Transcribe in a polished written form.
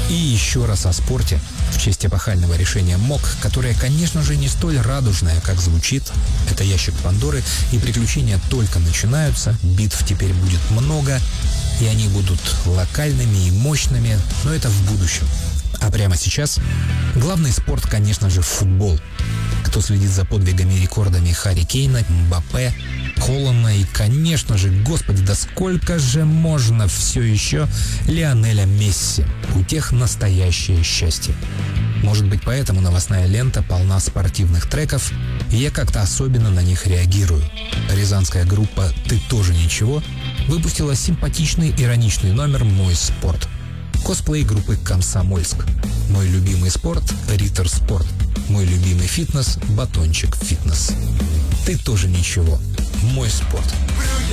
И еще раз о спорте в честь эпохального решения МОК, которое, конечно же, не столь радужное, как звучит. Это ящик Пандоры, и приключения только начинаются, битв теперь будет много, и они будут локальными и мощными, но это в будущем. А прямо сейчас главный спорт, конечно же, футбол. Кто следит за подвигами и рекордами Харри Кейна, Мбаппе, Холланда и, конечно же, господи, да сколько же можно все еще Лионеля Месси. У тех настоящее счастье. Может быть, поэтому новостная лента полна спортивных треков, и я как-то особенно на них реагирую. Рязанская группа «Ты тоже ничего» выпустила симпатичный ироничный номер «Мой спорт». Косплей группы «Комсомольск». Мой любимый спорт – Риттер Спорт. Мой любимый фитнес – Батончик Фитнес. Ты тоже ничего. Мой спорт.